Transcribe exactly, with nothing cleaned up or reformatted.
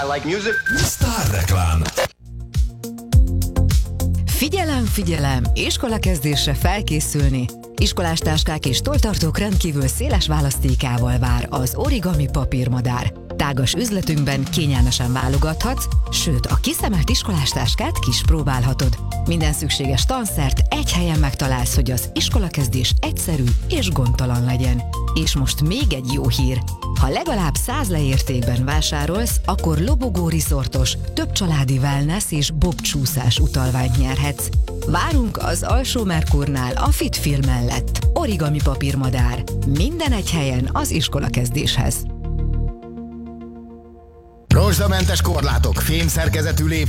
I like music. Sztárreklám. Figyelem, figyelem! Iskolakezdésre felkészülni. Iskolástáskák és tolltartók rendkívül széles választékával vár az Origami Papírmadár. Tágas üzletünkben kényelmesen válogathatsz, sőt, a kiszemelt iskolástáskát kispróbálhatod. Minden szükséges tanszert egy helyen megtalálsz, hogy az iskolakezdés egyszerű és gondtalan legyen. És most még egy jó hír! Ha legalább száz leértékben vásárolsz, akkor lobogó riszortos, több családi wellness és bobcsúszás utalványt nyerhetsz. Várunk az Alsó Merkurnál a Fitfil mellett. Origami Papírmadár. Minden egy helyen az iskolakezdéshez. Rozsdamentes korlátok, fémszerkezetű lép